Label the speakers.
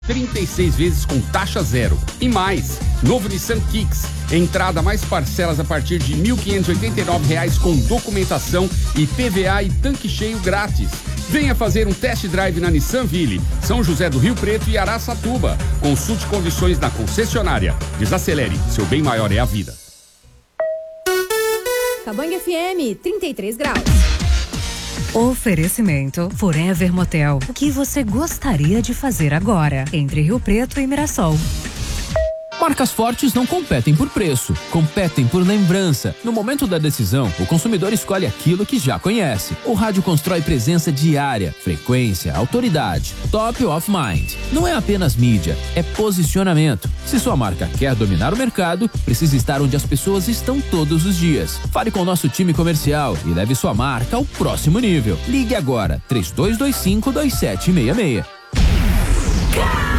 Speaker 1: 36 vezes com taxa zero. E mais, novo Nissan Kicks, entrada mais parcelas a partir de R$ 1.589 com documentação e PVA e tanque cheio grátis. Venha fazer um test drive na Nissan Ville, São José do Rio Preto e Araçatuba. Consulte condições na concessionária. Desacelere, seu bem maior é a vida.
Speaker 2: Cabangue FM, 33 graus.
Speaker 3: Oferecimento Forever Motel. O que você gostaria de fazer agora? Entre Rio Preto e Mirassol.
Speaker 4: Marcas fortes não competem por preço, competem por lembrança. No momento da decisão, o consumidor escolhe aquilo que já conhece. O rádio constrói presença diária, frequência, autoridade, top of mind. Não é apenas mídia, é posicionamento. Se sua marca quer dominar o mercado, precisa estar onde as pessoas estão todos os dias. Fale com o nosso time comercial e leve sua marca ao próximo nível. Ligue agora, 3225-2766.